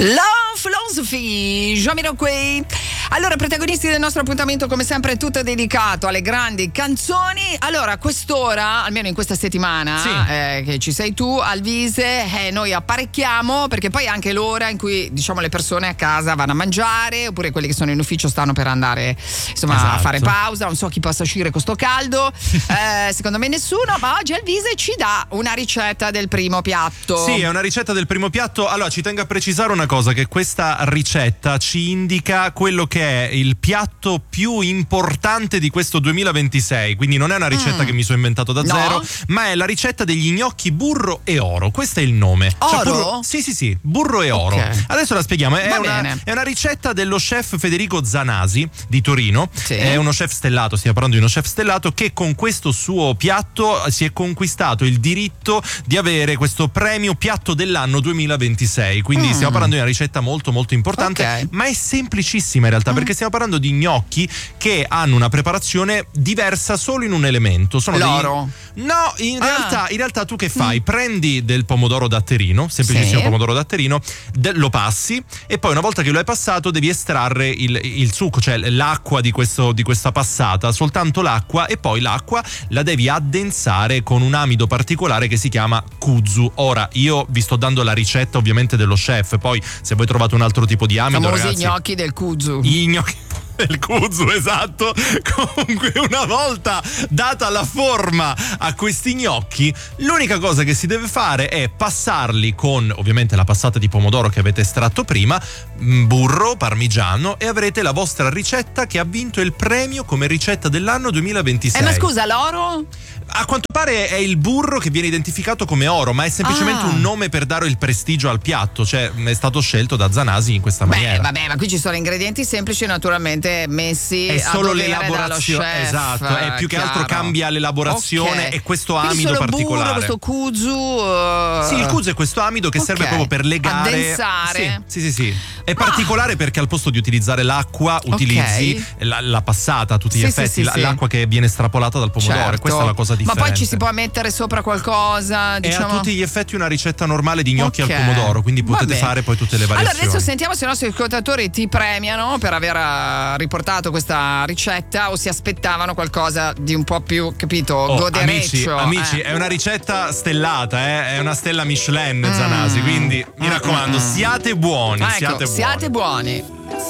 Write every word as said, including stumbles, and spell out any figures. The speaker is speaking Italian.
Love Philosophy, Jamiroquai. Allora, protagonisti del nostro appuntamento, come sempre, tutto dedicato alle grandi canzoni. Allora, quest'ora, almeno in questa settimana, sì. eh, che ci sei tu, Alvise, eh, noi apparecchiamo, perché poi è anche l'ora in cui, diciamo, le persone a casa vanno a mangiare, oppure quelli che sono in ufficio stanno per andare, insomma, esatto. a fare pausa. Non so chi possa uscire con sto caldo, eh, secondo me nessuno, ma oggi Alvise ci dà una ricetta del primo piatto. Sì, è una ricetta del primo piatto. Allora, ci tengo a precisare una cosa, che questa ricetta ci indica quello che è il piatto più importante di questo duemilaventisei, quindi non è una ricetta mm. che mi sono inventato da no. zero, ma è la ricetta degli gnocchi burro e oro. Questo è il nome. Oro? Cioè, burro, sì, sì, sì, burro e oro. Okay. Adesso la spieghiamo. È Va una, bene. è una ricetta dello chef Federico Zanasi di Torino. Sì. È uno chef stellato, stiamo parlando di uno chef stellato che con questo suo piatto si è conquistato il diritto di avere questo premio piatto dell'anno duemilaventisei. Quindi mm. stiamo parlando di una ricetta molto molto importante, okay. ma è semplicissima in realtà, mm. perché stiamo parlando di gnocchi che hanno una preparazione diversa solo in un elemento. Sono l'oro? Degli... No, in, ah. realtà, in realtà tu che fai? Mm. Prendi del pomodoro datterino, semplicissimo sì. pomodoro datterino, de- lo passi e poi una volta che lo hai passato devi estrarre il, il succo, cioè l'acqua di, questo, di questa passata, soltanto l'acqua, e poi l'acqua la devi addensare con un amido particolare che si chiama kuzu. Ora, io vi sto dando la ricetta ovviamente dello chef, poi se voi trovate un altro tipo di amido, famosi ragazzi, gnocchi del kuzu. I gnocchi del kuzu, esatto. Comunque, una volta data la forma a questi gnocchi, l'unica cosa che si deve fare è passarli con ovviamente la passata di pomodoro che avete estratto prima, burro, parmigiano, e avrete la vostra ricetta che ha vinto il premio come ricetta dell'anno duemilaventisei. Eh, ma scusa, l'oro? A quanto pare è il burro che viene identificato come oro, ma è semplicemente ah. un nome per dare il prestigio al piatto, cioè è stato scelto da Zanasi in questa Beh, maniera. Vabbè, ma qui ci sono ingredienti semplici, naturmente messi è a solo dovere l'elaborazione, dallo chef, esatto, è più che chiaro. altro cambia l'elaborazione okay. e questo quindi amido solo particolare. Burro, questo kuzu. Uh... Sì, il kuzu è questo amido che okay. serve proprio per legare. Addensare. Sì, sì, sì, sì. È particolare ah. perché al posto di utilizzare l'acqua utilizzi okay. la, la passata a tutti sì, gli effetti, sì, sì, l'acqua sì. che viene estrapolata dal pomodoro. Certo. Questa è la cosa differente. Ma poi ci si può mettere sopra qualcosa, diciamo. È a tutti gli effetti una ricetta normale di gnocchi okay. al pomodoro, quindi potete fare poi tutte le variazioni. Allora adesso sentiamo se i nostri ascoltatori ti premiano per aver riportato questa ricetta o si aspettavano qualcosa di un po' più, capito, oh, godereccio. Amici, amici eh. è una ricetta stellata, eh? È una stella Michelin, mm. Zanasi, quindi mi raccomando, siate buoni, ah, ecco, siate buoni. Siate buoni.